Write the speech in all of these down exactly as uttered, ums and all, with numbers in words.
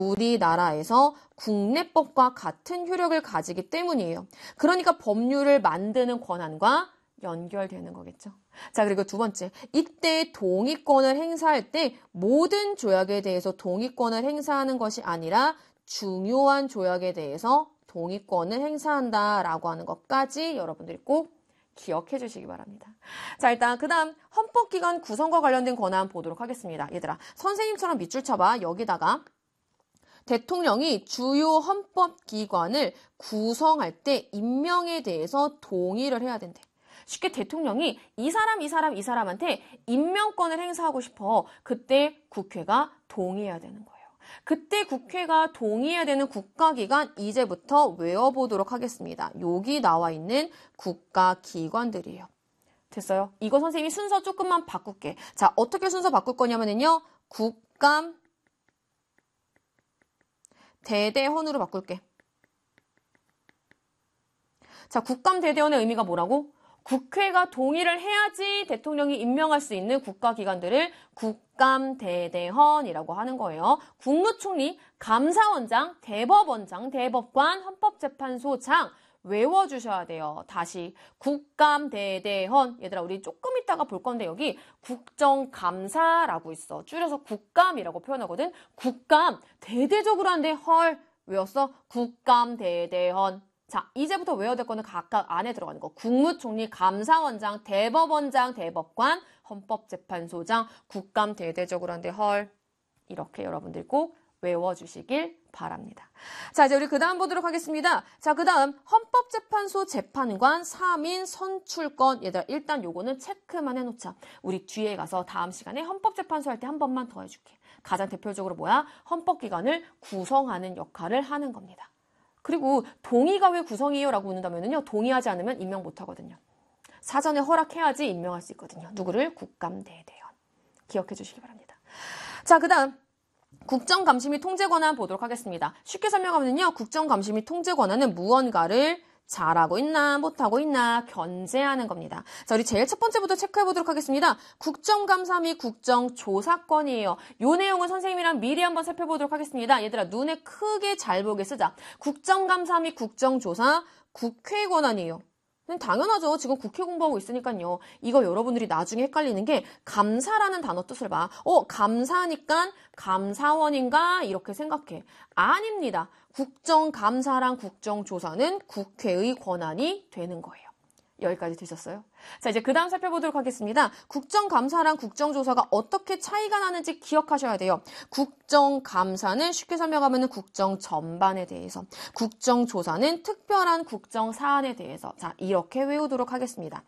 우리나라에서 국내법과 같은 효력을 가지기 때문이에요. 그러니까 법률을 만드는 권한과 연결되는 거겠죠. 자, 그리고 두 번째, 이때 동의권을 행사할 때 모든 조약에 대해서 동의권을 행사하는 것이 아니라 중요한 조약에 대해서 동의권을 행사한다라고 하는 것까지 여러분들이 꼭 기억해 주시기 바랍니다. 자, 일단 그 다음 헌법기관 구성과 관련된 권한 보도록 하겠습니다. 얘들아, 선생님처럼 밑줄 쳐봐. 여기다가 대통령이 주요 헌법기관을 구성할 때 임명에 대해서 동의를 해야 된대. 쉽게 대통령이 이 사람, 이 사람, 이 사람한테 임명권을 행사하고 싶어. 그때 국회가 동의해야 되는 거예요. 그때 국회가 동의해야 되는 국가기관 이제부터 외워보도록 하겠습니다. 여기 나와 있는 국가기관들이에요. 됐어요? 이거 선생님이 순서 조금만 바꿀게. 자, 어떻게 순서 바꿀 거냐면요. 국감, 대대헌으로 바꿀게. 자, 국감 대대헌의 의미가 뭐라고? 국회가 동의를 해야지 대통령이 임명할 수 있는 국가기관들을 국감대대헌이라고 하는 거예요. 국무총리, 감사원장, 대법원장, 대법관, 헌법재판소장 외워주셔야 돼요. 다시 국감대대헌. 얘들아, 우리 조금 이따가 볼 건데 여기 국정감사라고 있어. 줄여서 국감이라고 표현하거든. 국감, 대대적으로 하는데 헐, 외웠어? 국감대대헌. 자, 이제부터 외워야 될 거는 각각 안에 들어가는 거. 국무총리, 감사원장, 대법원장, 대법관, 헌법재판소장, 국감 대대적으로 한데 헐. 이렇게 여러분들 꼭 외워주시길 바랍니다. 자, 이제 우리 그 다음 보도록 하겠습니다. 자, 그 다음 헌법재판소 재판관 삼 인 선출권. 얘들아, 일단 요거는 체크만 해놓자. 우리 뒤에 가서 다음 시간에 헌법재판소 할 때 한 번만 더 해줄게. 가장 대표적으로 뭐야? 헌법기관을 구성하는 역할을 하는 겁니다. 그리고 동의가 왜 구성이에요? 라고 묻는다면요. 동의하지 않으면 임명 못하거든요. 사전에 허락해야지 임명할 수 있거든요. 누구를? 국감대대헌. 기억해 주시기 바랍니다. 자, 그 다음 국정감시 및 통제 권한 보도록 하겠습니다. 쉽게 설명하면요. 국정감시 및 통제 권한은 무언가를 잘하고 있나 못하고 있나 견제하는 겁니다. 자, 우리 제일 첫 번째부터 체크해 보도록 하겠습니다. 국정감사 및 국정조사권이에요. 요 내용은 선생님이랑 미리 한번 살펴보도록 하겠습니다. 얘들아, 눈에 크게 잘 보게 쓰자. 국정감사 및 국정조사 국회 권한이에요. 당연하죠. 지금 국회 공부하고 있으니까요. 이거 여러분들이 나중에 헷갈리는 게 감사라는 단어 뜻을 봐. 어, 감사니까 감사원인가? 이렇게 생각해. 아닙니다. 국정감사랑 국정조사는 국회의 권한이 되는 거예요. 여기까지 되셨어요? 자, 이제 그 다음 살펴보도록 하겠습니다. 국정감사랑 국정조사가 어떻게 차이가 나는지 기억하셔야 돼요. 국정감사는 쉽게 설명하면 국정 전반에 대해서, 국정조사는 특별한 국정사안에 대해서. 자, 이렇게 외우도록 하겠습니다.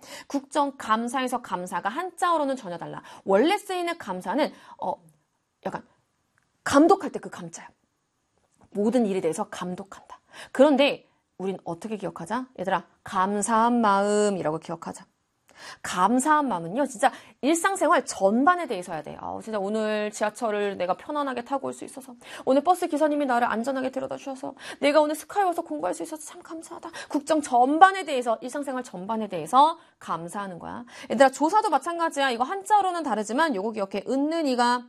국정감사에서 감사가 한자어로는 전혀 달라. 원래 쓰이는 감사는 어 약간 감독할 때 그 감자야. 모든 일에 대해서 감독한다. 그런데 우린 어떻게 기억하자? 얘들아, 감사한 마음이라고 기억하자. 감사한 마음은요, 진짜 일상생활 전반에 대해서 해야 돼. 아, 진짜 오늘 지하철을 내가 편안하게 타고 올 수 있어서, 오늘 버스 기사님이 나를 안전하게 데려다 주셔서, 내가 오늘 스카이 와서 공부할 수 있어서 참 감사하다. 국정 전반에 대해서, 일상생활 전반에 대해서 감사하는 거야. 얘들아, 조사도 마찬가지야. 이거 한자어로는 다르지만 요거 기억해. 은는 이가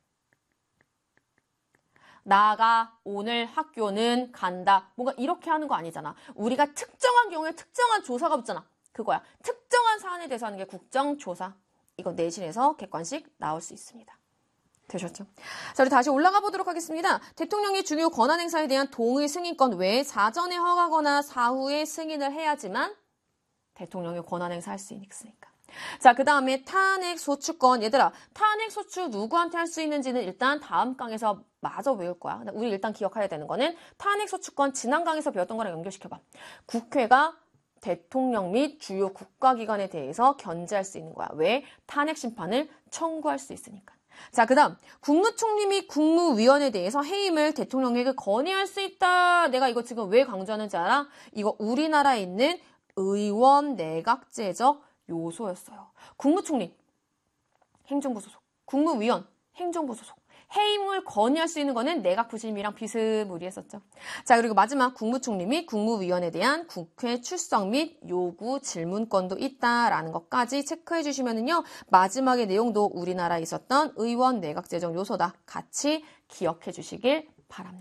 나가 오늘 학교는 간다. 뭔가 이렇게 하는 거 아니잖아. 우리가 특정한 경우에 특정한 조사가 붙잖아. 그거야. 특정한 사안에 대해서 하는 게 국정조사. 이거 내신에서 객관식 나올 수 있습니다. 되셨죠? 자, 우리 다시 올라가 보도록 하겠습니다. 대통령이 중요 권한 행사에 대한 동의 승인권 외에 사전에 허가거나 사후에 승인을 해야지만 대통령이 권한 행사할 수 있으니까. 자, 그 다음에 탄핵 소추권. 얘들아, 탄핵 소추 누구한테 할 수 있는지는 일단 다음 강에서 마저 외울 거야. 우리 일단 기억해야 되는 거는 탄핵 소추권 지난 강에서 배웠던 거랑 연결시켜봐. 국회가 대통령 및 주요 국가기관에 대해서 견제할 수 있는 거야. 왜? 탄핵 심판을 청구할 수 있으니까. 자, 그 다음 국무총리 및 국무위원에 대해서 해임을 대통령에게 건의할 수 있다. 내가 이거 지금 왜 강조하는지 알아? 이거 우리나라에 있는 의원 내각제적 요소였어요. 국무총리, 행정부 소속, 국무위원, 행정부 소속. 해임을 건의할 수 있는 거는 내각 부심이랑 비스무리했었죠. 자, 그리고 마지막 국무총리 및 국무위원에 대한 국회 출석 및 요구 질문권도 있다라는 것까지 체크해 주시면은요. 마지막의 내용도 우리나라에 있었던 의원 내각 제정 요소다. 같이 기억해 주시길 바랍니다.